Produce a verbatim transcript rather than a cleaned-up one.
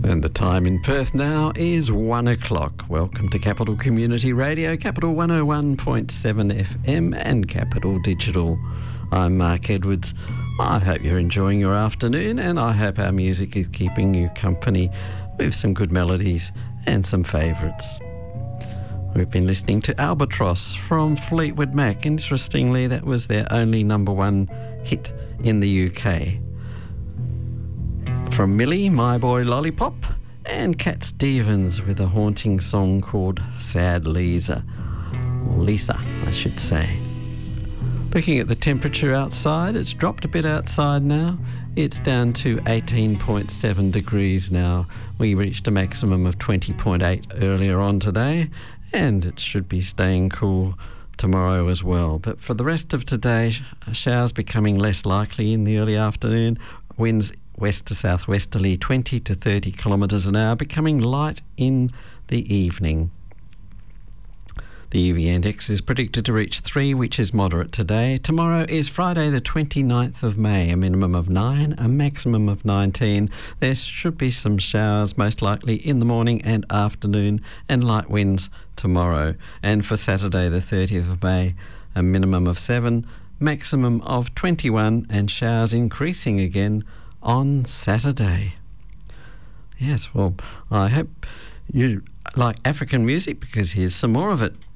And the time in Perth now is one o'clock. Welcome to Capital Community Radio, Capital one oh one point seven F M and Capital Digital. I'm Mark Edwards. I hope you're enjoying your afternoon, and I hope our music is keeping you company with some good melodies and some favourites. We've been listening to Albatross from Fleetwood Mac. Interestingly, that was their only number one hit in the U K. From Millie, My Boy Lollipop, and Cat Stevens with a haunting song called Sad Lisa. Or Lisa, I should say. Looking at the temperature outside, it's dropped a bit outside now. It's down to eighteen point seven degrees now. We reached a maximum of twenty point eight earlier on today, and it should be staying cool tomorrow as well. But for the rest of today, showers becoming less likely in the early afternoon. Winds west to southwesterly, twenty to thirty kilometres an hour, becoming light in the evening. The U V index is predicted to reach three, which is moderate today. Tomorrow is Friday the twenty-ninth of May, a minimum of nine, a maximum of nineteen. There should be some showers, most likely in the morning and afternoon, and light winds tomorrow. And for Saturday the thirtieth of May, a minimum of seven, maximum of twenty-one, and showers increasing again on Saturday. Yes, well, I hope you like African music, because here's some more of it.